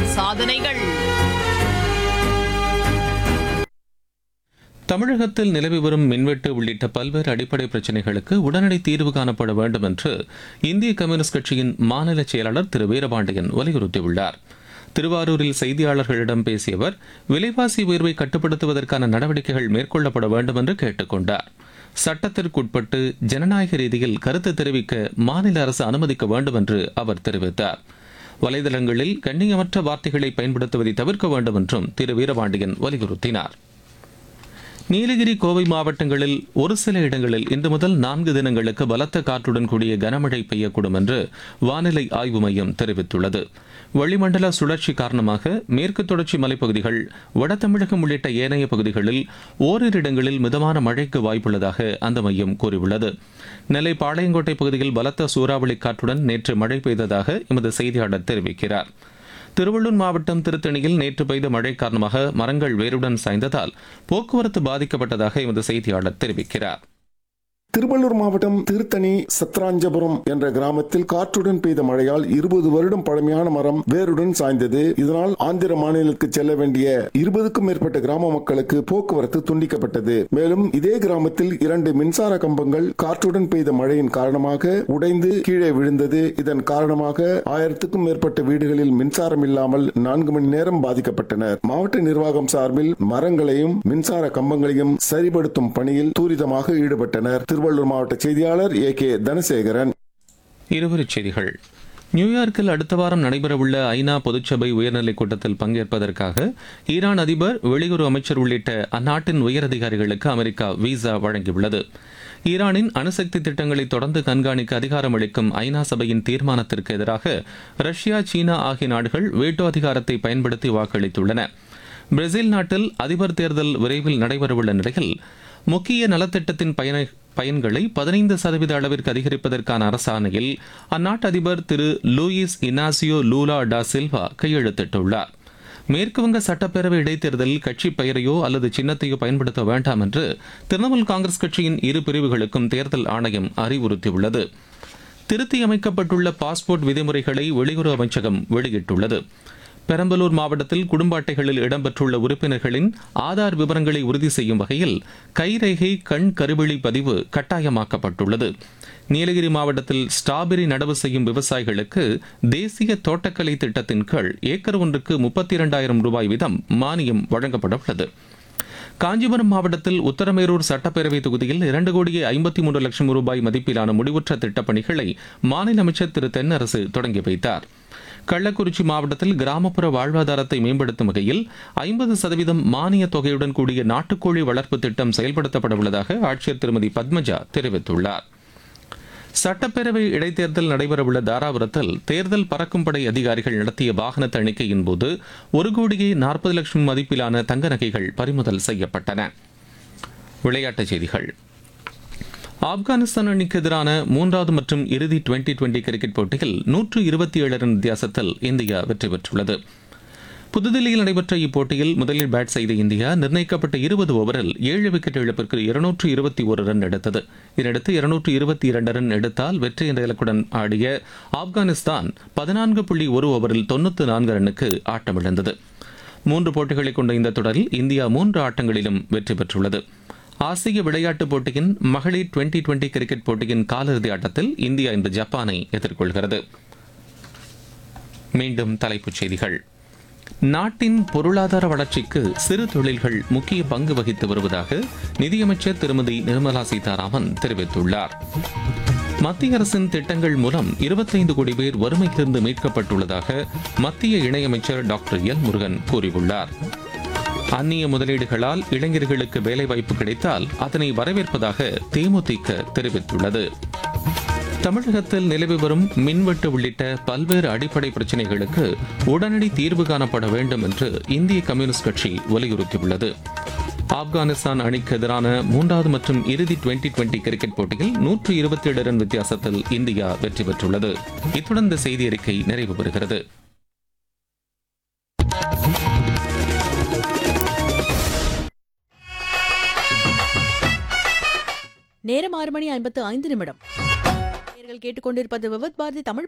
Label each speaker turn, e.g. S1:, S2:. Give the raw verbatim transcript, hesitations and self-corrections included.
S1: சாதனைகள்.
S2: தமிழகத்தில் நிலவி வரும் மின்வெட்டு உள்ளிட்ட பல்வேறு அடிப்படை பிரச்சினைகளுக்கு உடனடி தீர்வு காணப்பட வேண்டும் என்று இந்திய கம்யூனிஸ்ட் கட்சியின் மாநில செயலாளர் திரு வீரபாண்டியன் வலியுறுத்தியுள்ளார். திருவாரூரில் செய்தியாளர்களிடம் பேசிய அவர், விலைவாசி உயர்வை கட்டுப்படுத்துவதற்கான நடவடிக்கைகள் மேற்கொள்ளப்பட வேண்டும் என்று கேட்டுக் கொண்டார். சட்டத்திற்குட்பட்டு ஜனநாயக ரீதியில் கருத்து தெரிவிக்க மாநில அரசு அனுமதிக்க வேண்டும் என்று அவர் தெரிவித்தார். வலைதளங்களில் கண்ணியமற்ற வார்த்தைகளை பயன்படுத்துவதை தவிர்க்க வேண்டும் என்றும் திரு வீரபாண்டியன் வலியுறுத்தினார். நீலகிரி, கோவை மாவட்டங்களில் ஒரு சில இடங்களில் இன்று முதல் நான்கு தினங்களுக்கு பலத்த காற்றுடன் கூடிய கனமழை பெய்யக்கூடும் என்று வானிலை ஆய்வு மையம் தெரிவித்துள்ளது. வளிமண்டல சுழற்சி காரணமாக மேற்கு தொடர்ச்சி மலைப்பகுதிகள், வட தமிழகம் உள்ளிட்ட ஏனைய பகுதிகளில் ஓரிரு இடங்களில் மிதமான மழைக்கு வாய்ப்புள்ளதாக அந்த மையம் கூறியுள்ளது. நெல்லை பாளையங்கோட்டை பகுதியில் பலத்த சூறாவளி காற்றுடன் நேற்று மழை பெய்ததாக எமது செய்தியாளர் தெரிவிக்கிறார். திருவள்ளூர் மாவட்டம் திருத்தணியில் நேற்று பெய்த மழை காரணமாக மரங்கள் வேருடன் சாய்ந்ததால் போக்குவரத்து பாதிக்கப்பட்டதாக எமது செய்தியாளர் தெரிவிக்கிறார்.
S3: திருவள்ளூர் மாவட்டம் திருத்தணி சத்ராஞ்சபுரம் என்ற கிராமத்தில் காற்றுடன் பெய்த மழையால் இருபது வருடம் பழமையான மரம் வேருடன் சாய்ந்தது. இதனால் ஆந்திர மாநிலத்திற்கு செல்ல வேண்டிய இருபதுக்கும் மேற்பட்ட கிராம மக்களுக்கு போக்குவரத்து துண்டிக்கப்பட்டது. மேலும் இதே கிராமத்தில் இரண்டு மின்சார கம்பங்கள் காற்றுடன் பெய்த மழையின் காரணமாக உடைந்து கீழே விழுந்தது. இதன் காரணமாக ஆயிரத்துக்கும் மேற்பட்ட வீடுகளில் மின்சாரம் இல்லாமல் நான்கு மணி நேரம் பாதிக்கப்பட்டனர். மாவட்ட நிர்வாகம் சார்பில் மரங்களையும் மின்சார கம்பங்களையும் சரிபடுத்தும் பணியில் துரிதமாக ஈடுபட்டனர். திருவள்ளூர் மாவட்ட செய்தியாளர் ஏ கே தனசேகரன்.
S2: இருவரிச் செய்திகள். நியூயார்க்கில் அடுத்த வாரம் நடைபெறவுள்ள ஐநா பொதுச்சபை உயர்நிலைக் கூட்டத்தில் பங்கேற்பதற்காக ஈரான் அதிபர், வெளியுறவு அமைச்சர் உள்ளிட்ட அந்நாட்டின் உயரதிகாரிகளுக்கு அமெரிக்கா விசா வழங்கியுள்ளது. ஈரானின் அணுசக்தி திட்டங்களை தொடர்ந்து கண்காணிக்க அதிகாரம் அளிக்கும் ஐநா சபையின் தீர்மானத்திற்கு எதிராக ரஷ்யா, சீனா ஆகிய நாடுகள் வேட்டோ அதிகாரத்தை பயன்படுத்தி வாக்களித்துள்ளன. பிரேசில் நாட்டில் அதிபர் தேர்தல் விரைவில் நடைபெறவுள்ள நிலையில் முக்கிய நலத்திட்டத்தின் பயன பயன்களை பதினைந்து சதவீத அளவிற்கு அதிகரிப்பதற்கான அரசாணையில் அந்நாட்டு அதிபர் திரு லூயிஸ் இனாசியோ லூலா டா சில்வா கையெழுத்திட்டுள்ளார். மேற்குவங்க சட்டப்பேரவை இடைத்தேர்தலில் கட்சி பெயரையோ அல்லது சின்னத்தையோ பயன்படுத்த வேண்டாம் என்று திரிணாமுல் காங்கிரஸ் கட்சியின் இரு பிரிவுகளுக்கும் தேர்தல் ஆணையம் அறிவுறுத்தியுள்ளது. திருத்தி அமைக்கப்பட்டுள்ள பாஸ்போர்ட் விதிமுறைகளை வெளியுறவு அமைச்சகம் வெளியிட்டுள்ளது. பெரம்பலூர் மாவட்டத்தில் குடும்ப அட்டைகளில் இடம்பெற்றுள்ள உறுப்பினர்களின் ஆதார் விவரங்களை உறுதி செய்யும் வகையில் கைரேகை, கண் கருவிழி பதிவு கட்டாயமாக்கப்பட்டுள்ளது. நீலகிரி மாவட்டத்தில் ஸ்ட்ராபெரி நடவு செய்யும் விவசாயிகளுக்கு தேசிய தோட்டக்கலை திட்டத்தின் கீழ் ஏக்கர் ஒன்றுக்கு முப்பத்தி இரண்டாயிரம் ரூபாய் வீதம் மானியம் வழங்கப்பட உள்ளது. காஞ்சிபுரம் மாவட்டத்தில் உத்தரமேரூர் சட்டப்பேரவை தொகுதியில் இரண்டு கோடியே ஐம்பத்தி மூன்று லட்சம் ரூபாய் மதிப்பிலான முடிவுற்ற திட்டப்பணிகளை மாநில அமைச்சர் திரு தென்னரசு தொடங்கி வைத்தார். கள்ளக்குறிச்சி மாவட்டத்தில் கிராமப்புற வாழ்வாதாரத்தை மேம்படுத்தும் வகையில் ஐம்பது சதவீதம் மானிய தொகையுடன் கூடிய நாட்டுக்கோழி வளர்ப்பு திட்டம் செயல்படுத்தப்பட உள்ளதாக ஆட்சியர் திருமதி பத்மஜா தெரிவித்துள்ளார். சட்டப்பேரவை இடைத்தேர்தல் நடைபெறவுள்ள தாராபுரத்தில் தேர்தல் பறக்கும் படை அதிகாரிகள் நடத்திய வாகன தணிக்கையின் போது ஒரு கோடியே நாற்பது லட்சம் மதிப்பிலான தங்க நகைகள் பறிமுதல் செய்யப்பட்டன. விளையாட்டுச் செய்திகள். ஆப்கானிஸ்தான் அணிக்கு எதிரான மூன்றாவது மற்றும் இறுதி டுவெண்டி டுவெண்டி கிரிக்கெட் போட்டியில் நூற்று இருபத்தி ஏழு ரன் வித்தியாசத்தில் இந்தியா வெற்றி பெற்றுள்ளது. புதுதில்லியில் நடைபெற்ற இப்போட்டியில் முதலில் பேட் செய்த இந்தியா நிர்ணயிக்கப்பட்ட இருபது ஓவரில் ஏழு விக்கெட் இழப்பிற்கு இருநூற்று இருபத்தி ஒரு ரன் எடுத்தது. இதனடுத்து இருநூற்று இருபத்தி இரண்டு ரன் எடுத்தால் வெற்றி என்ற இலக்குடன் ஆடிய ஆப்கானிஸ்தான் பதினான்கு புள்ளி ஒரு ஓவரில் தொன்னூற்று நான்கு ரன்னுக்கு ஆட்டமிழந்தது. மூன்று போட்டிகளை கொண்ட இந்த தொடரில் இந்தியா மூன்று ஆட்டங்களிலும் வெற்றி பெற்றுள்ளது. ஆசிய விளையாட்டுப் போட்டியின் மகளிர் டுவெண்டி டுவெண்டி கிரிக்கெட் போட்டியின் காலிறுதி ஆட்டத்தில் இந்தியா இன்று ஜப்பானை எதிர்கொள்கிறது. மீண்டும் தலைப்புச் செய்திகள். நாட்டின் பொருளாதார வளர்ச்சிக்கு சிறு தொழில்கள் முக்கிய பங்கு வகித்து வருவதாக நிதியமைச்சர் திருமதி நிர்மலா சீதாராமன் தெரிவித்துள்ளார். மத்திய அரசின் திட்டங்கள் மூலம் இருபத்தைந்து கோடி பேர் வறுமையிலிருந்து மீட்கப்பட்டுள்ளதாக மத்திய இணையமைச்சர் டாக்டர் எல் முருகன் கூறியுள்ளார். அந்நிய முதலீடுகளால் இளைஞர்களுக்கு வேலைவாய்ப்பு கிடைத்தால் அதனை வரவேற்பதாக தேமுதிக தெரிவித்துள்ளது. தமிழகத்தில் நிலவி வரும் மின்வெட்டு உள்ளிட்ட பல்வேறு அடிப்படை பிரச்சினைகளுக்கு உடனடி தீர்வு காணப்பட வேண்டும் என்று இந்திய கம்யூனிஸ்ட் கட்சி வலியுறுத்தியுள்ளது. ஆப்கானிஸ்தான் அணிக்கு எதிரான மூன்றாவது மற்றும் இறுதி டுவெண்டி டுவெண்டி கிரிக்கெட் போட்டியில் நூற்று இருபத்தி ஏழு ரன் வித்தியாசத்தில் இந்தியா வெற்றி பெற்றுள்ளது. இத்துடன் இந்த செய்தி அறிக்கை நிறைவு பெறுகிறது.
S4: நேரம் ஆறு மணி ஐம்பத்து ஐந்து நிமிடம். கேட்டுக்கொண்டிருப்பது விவத் பாரதி தமிழ்